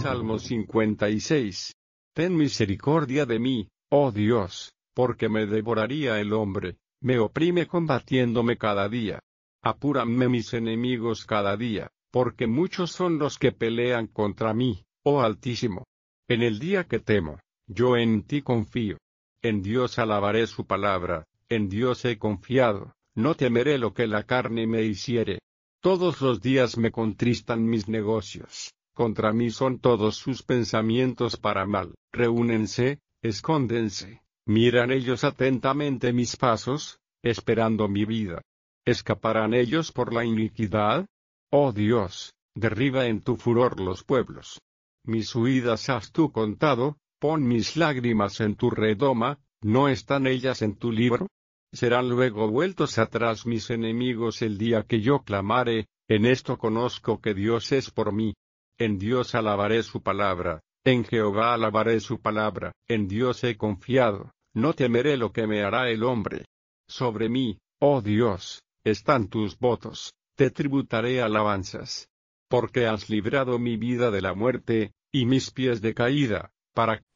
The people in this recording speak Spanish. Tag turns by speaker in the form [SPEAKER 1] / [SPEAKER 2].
[SPEAKER 1] Salmo 56. Ten misericordia de mí, oh Dios, porque me devoraría el hombre, me oprime combatiéndome cada día. Apúranme mis enemigos cada día, porque muchos son los que pelean contra mí, oh Altísimo. En el día que temo, yo en ti confío. En Dios alabaré su palabra, en Dios he confiado, no temeré lo que la carne me hiciere. Todos los días me contristan mis negocios, contra mí son todos sus pensamientos para mal. Reúnense, escóndense, miran ellos atentamente mis pasos, esperando mi vida. ¿Escaparán ellos por la iniquidad? Oh Dios, derriba en tu furor los pueblos. Mis huidas has tú contado, pon mis lágrimas en tu redoma, ¿no están ellas en tu libro? Serán luego vueltos atrás mis enemigos el día que yo clamare, en esto conozco que Dios es por mí. En Dios alabaré su palabra, en Jehová alabaré su palabra, en Dios he confiado, no temeré lo que me hará el hombre. Sobre mí, oh Dios, están tus votos, te tributaré alabanzas. Porque has librado mi vida de la muerte, y mis pies de caída, para